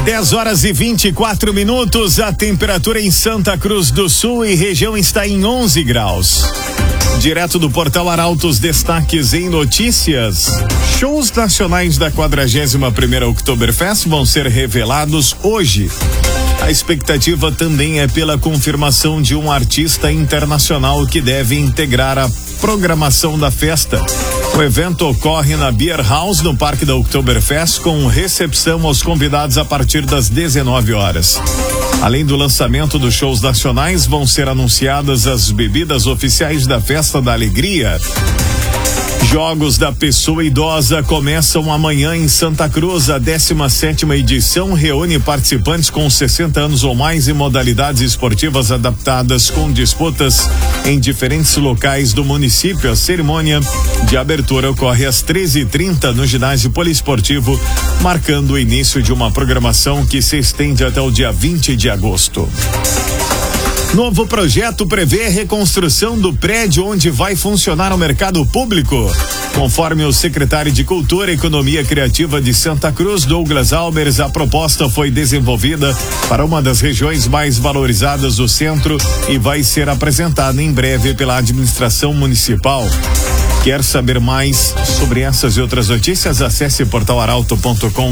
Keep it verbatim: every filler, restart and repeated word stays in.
dez horas e vinte e quatro minutos, a temperatura em Santa Cruz do Sul e região está em onze graus. Direto do Portal Arautos, destaques em notícias. Shows nacionais da quadragésima primeira Oktoberfest vão ser revelados hoje. A expectativa também é pela confirmação de um artista internacional que deve integrar a programação da festa. O evento ocorre na Beer House, no Parque da Oktoberfest, com recepção aos convidados a partir das dezenove horas. Além do lançamento dos shows nacionais, vão ser anunciadas as bebidas oficiais da Festa da Alegria. Jogos da Pessoa Idosa começam amanhã em Santa Cruz. A décima sétima edição reúne participantes com sessenta anos ou mais em modalidades esportivas adaptadas, com disputas em diferentes locais do município. A cerimônia de abertura ocorre às treze e trinta no ginásio poliesportivo, marcando o início de uma programação que se estende até o dia vinte de agosto. Novo projeto prevê reconstrução do prédio onde vai funcionar o mercado público. Conforme o secretário de Cultura e Economia Criativa de Santa Cruz, Douglas Albers, a proposta foi desenvolvida para uma das regiões mais valorizadas do centro e vai ser apresentada em breve pela administração municipal. Quer saber mais sobre essas e outras notícias? Acesse portal arauto ponto com.